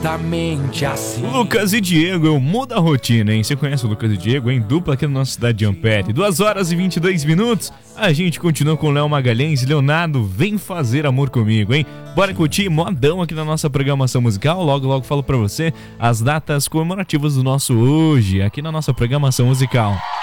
exatamente assim. Lucas e Diego, eu mudo a rotina, hein? Você conhece o Lucas e Diego, hein? Dupla aqui na nossa cidade de Ampere. 2 horas e 22 minutos. A gente continua com o Léo Magalhães. Leonardo, vem fazer amor comigo, hein? Bora curtir modão aqui na nossa programação musical. Logo, logo falo pra você as datas comemorativas do nosso hoje, aqui na nossa programação musical.